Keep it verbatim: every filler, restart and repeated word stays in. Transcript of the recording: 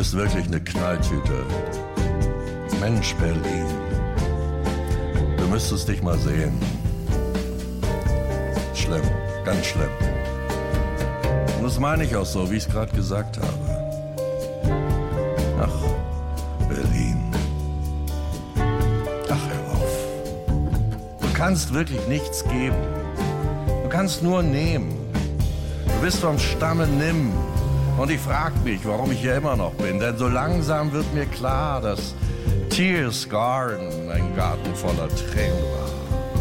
bist wirklich eine Knalltüte. Mensch, Berlin. Du müsstest dich mal sehen. Schlimm, ganz schlimm. Und das meine ich auch so, wie ich es gerade gesagt habe. Ach, Berlin. Ach, hör auf. Du kannst wirklich nichts geben. Du kannst nur nehmen. Du bist vom Stamme Nimm. Und ich frag mich, warum ich hier immer noch bin. Denn so langsam wird mir klar, dass Tears Garden ein Garten voller Tränen war.